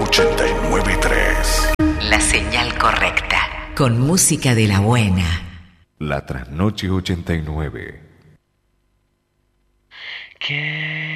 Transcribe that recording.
89.3. La señal correcta. Con música de la buena. La Trasnoche 89. ¿Qué?